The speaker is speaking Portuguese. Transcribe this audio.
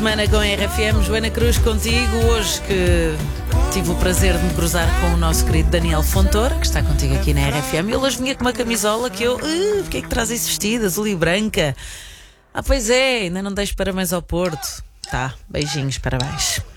Semana com a RFM, Joana Cruz contigo. Hoje que tive o prazer de me cruzar com o nosso querido Daniel Fontoura, que está contigo aqui na RFM. Ele hoje vinha com uma camisola que eu... Porquê é que traz esse vestido, azul e branca? Pois é, ainda não deixo parabéns ao Porto. Tá, beijinhos, parabéns.